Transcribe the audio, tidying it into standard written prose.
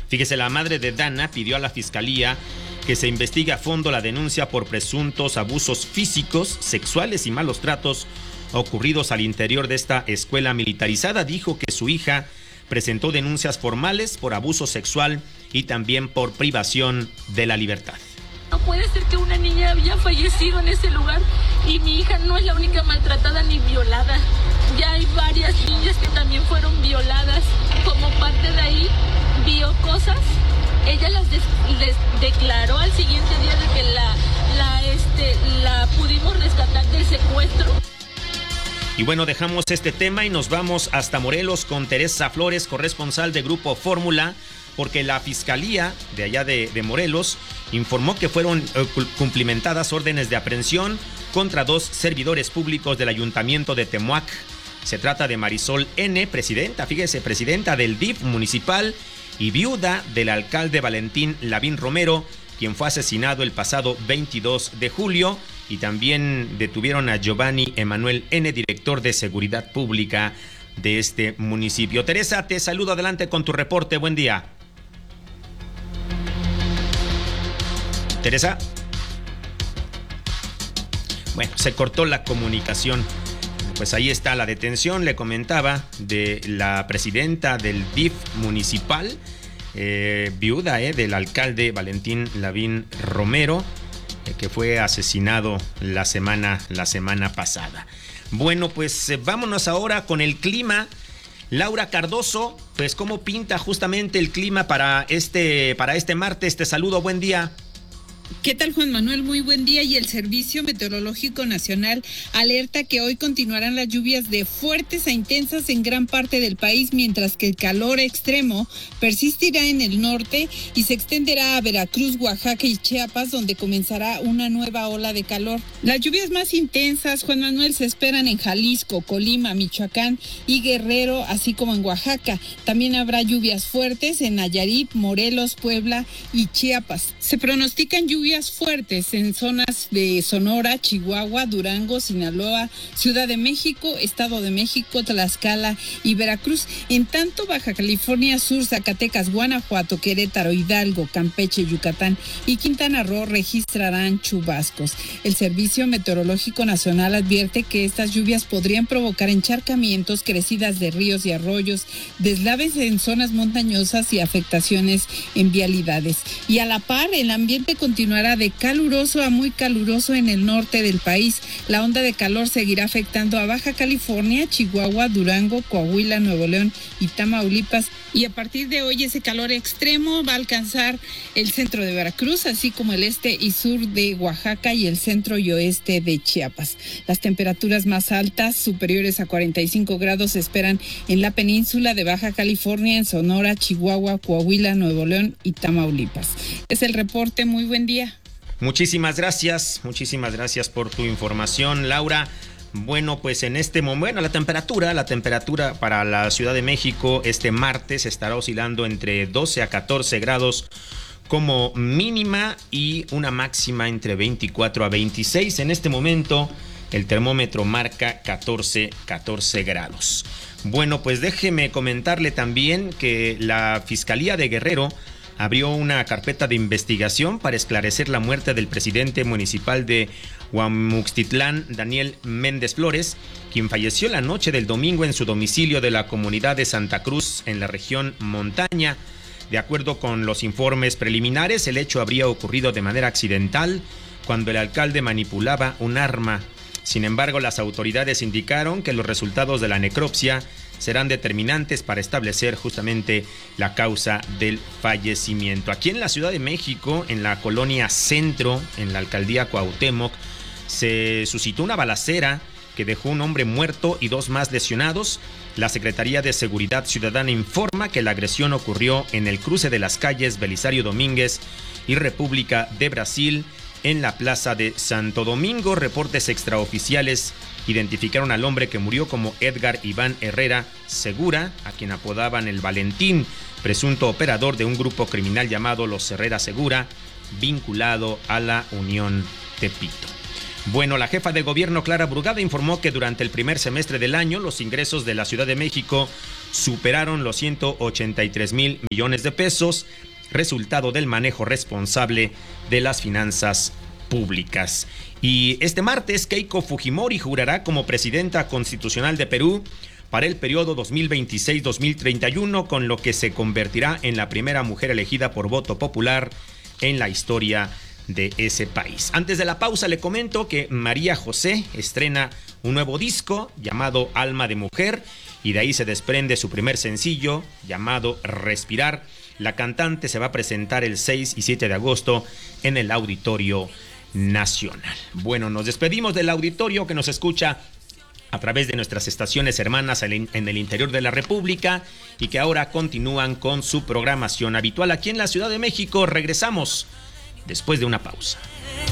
Fíjese, la madre de Dana pidió a la fiscalía que se investigue a fondo la denuncia por presuntos abusos físicos, sexuales y malos tratos ocurridos al interior de esta escuela militarizada. Dijo que su hija presentó denuncias formales por abuso sexual y también por privación de la libertad. No puede ser que una niña haya fallecido en ese lugar y mi hija no es la única maltratada ni violada. Ya hay varias niñas que también fueron violadas. Como parte de ahí vio cosas. Ella les declaró al siguiente día de que la pudimos rescatar del secuestro. Y bueno, dejamos este tema y nos vamos hasta Morelos con Teresa Flores, corresponsal de Grupo Fórmula, porque la Fiscalía de allá de Morelos informó que fueron cumplimentadas órdenes de aprehensión contra 2 servidores públicos del Ayuntamiento de Temuac. Se trata de Marisol N., presidenta del DIF municipal y viuda del alcalde Valentín Lavín Romero, quien fue asesinado el pasado 22 de julio. Y también detuvieron a Giovanni Emanuel N., director de Seguridad Pública de este municipio. Teresa, te saludo, adelante con tu reporte. Buen día. Teresa. Bueno, se cortó la comunicación. Pues ahí está la detención, le comentaba, de la presidenta del DIF municipal, viuda del alcalde Valentín Lavín Romero, que fue asesinado la semana pasada. Bueno, pues vámonos ahora con el clima. Laura Cardoso, pues ¿cómo pinta justamente el clima para este martes? Te saludo, buen día. ¿Qué tal, Juan Manuel? Muy buen día. Y el Servicio Meteorológico Nacional alerta que hoy continuarán las lluvias de fuertes a intensas en gran parte del país, mientras que el calor extremo persistirá en el norte y se extenderá a Veracruz, Oaxaca y Chiapas, donde comenzará una nueva ola de calor. Las lluvias más intensas, Juan Manuel, se esperan en Jalisco, Colima, Michoacán y Guerrero, así como en Oaxaca. También habrá lluvias fuertes en Nayarit, Morelos, Puebla y Chiapas. Se pronostican lluvias fuertes en zonas de Sonora, Chihuahua, Durango, Sinaloa, Ciudad de México, Estado de México, Tlaxcala y Veracruz. En tanto, Baja California Sur, Zacatecas, Guanajuato, Querétaro, Hidalgo, Campeche, Yucatán y Quintana Roo registrarán chubascos. El Servicio Meteorológico Nacional advierte que estas lluvias podrían provocar encharcamientos, crecidas de ríos y arroyos, deslaves en zonas montañosas y afectaciones en vialidades. Y a la par, el ambiente continuará de caluroso a muy caluroso en el norte del país. La onda de calor seguirá afectando a Baja California, Chihuahua, Durango, Coahuila, Nuevo León y Tamaulipas. Y a partir de hoy ese calor extremo va a alcanzar el centro de Veracruz, así como el este y sur de Oaxaca y el centro y oeste de Chiapas. Las temperaturas más altas, superiores a 45 grados, se esperan en la península de Baja California, en Sonora, Chihuahua, Coahuila, Nuevo León y Tamaulipas. Es el reporte. Muy buen día. Muchísimas gracias por tu información, Laura. Bueno, pues en este momento la temperatura para la Ciudad de México este martes estará oscilando entre 12 a 14 grados como mínima y una máxima entre 24 a 26. En este momento el termómetro marca 14 grados. Bueno, pues déjeme comentarle también que la Fiscalía de Guerrero abrió una carpeta de investigación para esclarecer la muerte del presidente municipal de Huamuxtitlán, Daniel Méndez Flores, quien falleció la noche del domingo en su domicilio de la comunidad de Santa Cruz, en la región Montaña. De acuerdo con los informes preliminares, el hecho habría ocurrido de manera accidental cuando el alcalde manipulaba un arma. Sin embargo, las autoridades indicaron que los resultados de la necropsia serán determinantes para establecer justamente la causa del fallecimiento. Aquí en la Ciudad de México, en la colonia Centro, en la alcaldía Cuauhtémoc, se suscitó una balacera que dejó un hombre muerto y 2 más lesionados. La Secretaría de Seguridad Ciudadana informa que la agresión ocurrió en el cruce de las calles Belisario Domínguez y República de Brasil, en la plaza de Santo Domingo. Reportes extraoficiales identificaron al hombre que murió como Edgar Iván Herrera Segura, a quien apodaban el Valentín, presunto operador de un grupo criminal llamado Los Herrera Segura, vinculado a la Unión Tepito. Bueno, la jefa de gobierno Clara Brugada informó que durante el primer semestre del año los ingresos de la Ciudad de México superaron los 183,000 millones de pesos, resultado del manejo responsable de las finanzas públicas. Y este martes Keiko Fujimori jurará como presidenta constitucional de Perú para el periodo 2026-2031, con lo que se convertirá en la primera mujer elegida por voto popular en la historia de ese país. Antes de la pausa le comento que María José estrena un nuevo disco llamado Alma de Mujer y de ahí se desprende su primer sencillo llamado Respirar. La cantante se va a presentar el 6 y 7 de agosto en el Auditorio Nacional. Bueno, nos despedimos del auditorio que nos escucha a través de nuestras estaciones hermanas en el interior de la República y que ahora continúan con su programación habitual aquí en la Ciudad de México. Regresamos después de una pausa.